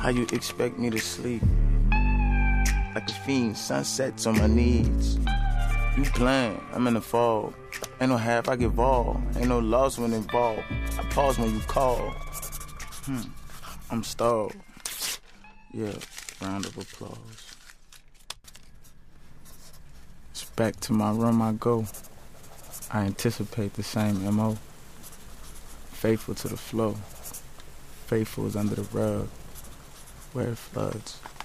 How you expect me to sleep? Like a fiend, sunsets on my knees. You playing, I'm in the fog. Ain't no half, I give all. Ain't no loss when involved. I pause when you call. I'm stalled. Yeah, round of applause. It's back to my room I go. I anticipate the same M.O. Faithful to the flow. Faithful is under the rug where it floods.